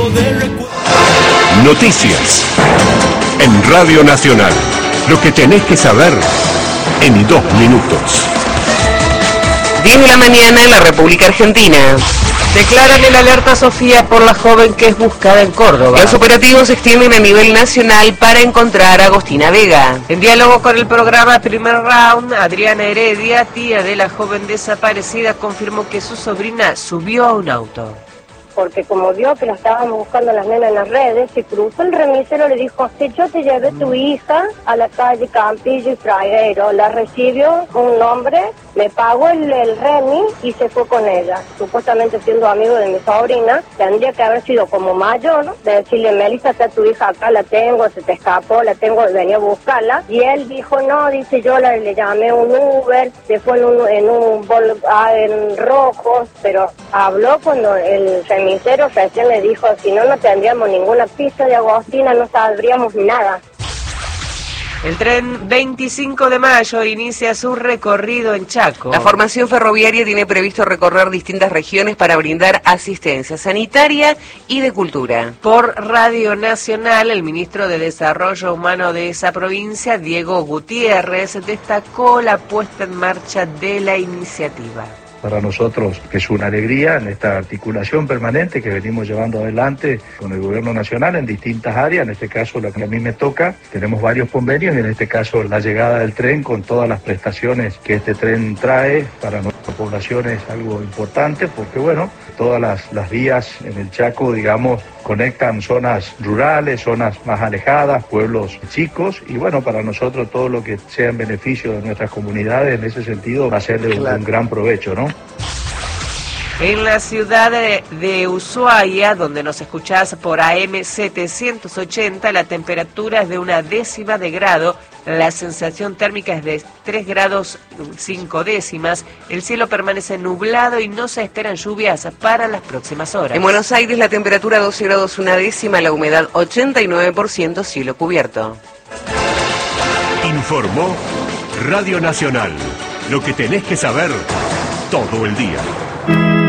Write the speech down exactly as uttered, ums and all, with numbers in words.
Noticias en Radio Nacional. Lo que tenés que saber en dos minutos. diez de la mañana en la República Argentina. Declaran el alerta Sofía por la joven que es buscada en Córdoba. Los operativos se extienden a nivel nacional para encontrar a Agostina Vega. En diálogo con el programa Primer Round, Adriana Heredia, tía de la joven desaparecida, confirmó que su sobrina subió a un auto. Porque como vio que la estábamos buscando las nenas en las redes, se cruzó el remisero, le dijo, si yo te llevé tu hija a la calle Campillo y Fraguero, la recibió un hombre, me pagó el, el remis y se fue con ella. Supuestamente siendo amigo de mi sobrina, tendría que haber sido como mayor, de decirle, Melissa, está tu hija acá, la tengo, se te escapó, la tengo, venía a buscarla. Y él dijo, no, dice, yo la, le llamé un Uber, se fue en un, en un bol, ah, en rojo, pero habló cuando el remisero El recién le dijo, si no, no tendríamos ninguna pista de Agostina, no sabríamos nada. El tren veinticinco de mayo inicia su recorrido en Chaco. La formación ferroviaria tiene previsto recorrer distintas regiones para brindar asistencia sanitaria y de cultura. Por Radio Nacional, el ministro de Desarrollo Humano de esa provincia, Diego Gutiérrez, destacó la puesta en marcha de la iniciativa. Para nosotros es una alegría en esta articulación permanente que venimos llevando adelante con el gobierno nacional en distintas áreas, en este caso la que a mí me toca, tenemos varios convenios y en este caso la llegada del tren con todas las prestaciones que este tren trae para nuestra población es algo importante porque bueno, todas las, las vías en el Chaco, digamos, conectan zonas rurales, zonas más alejadas, pueblos chicos y bueno, para nosotros todo lo que sea en beneficio de nuestras comunidades en ese sentido va a ser de un, un gran provecho, ¿no? En la ciudad de, de Ushuaia, donde nos escuchás por A M setecientos ochenta, la temperatura es de una décima de grado, la sensación térmica es de tres grados cinco décimas, el cielo permanece nublado y no se esperan lluvias para las próximas horas. En Buenos Aires la temperatura doce grados una décima, la humedad ochenta y nueve por ciento, cielo cubierto. Informó Radio Nacional. Lo que tenés que saber todo el día.